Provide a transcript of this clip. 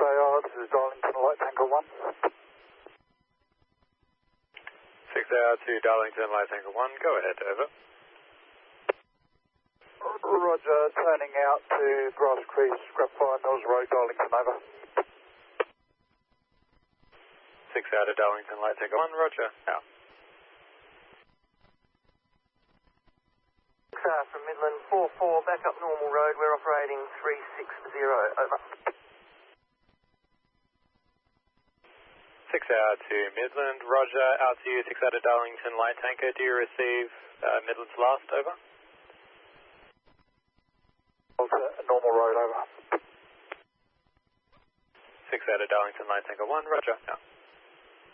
6AR, this is Darlington Light Tanker 1. 6AR to Darlington Light Tanker 1, go ahead, over. Roger, turning out to Grass Creek, Scrapfire Mills Road, Darlington, over. 6AR to Darlington Light Tanker 1, roger, out. 6AR from Midland 44, back up normal road, we're operating 360, over. 6AR to Midland, roger, out to you, 6AR to Darlington Light Tanker, do you receive Midland's last, over? Normal road, over. 6AR to Darlington Light Tanker 1, roger, out.